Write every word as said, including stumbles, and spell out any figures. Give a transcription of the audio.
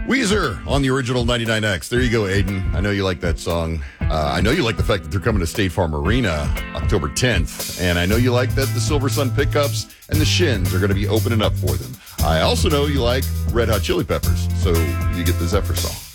Weezer on the original ninety-nine X. There you go, Aiden. I know you like that song. Uh, I know you like the fact that they're coming to State Farm Arena October tenth. And I know you like that the Silver Sun Pickups and the Shins are going to be opening up for them. I also know you like Red Hot Chili Peppers. So you get the Zephyr song.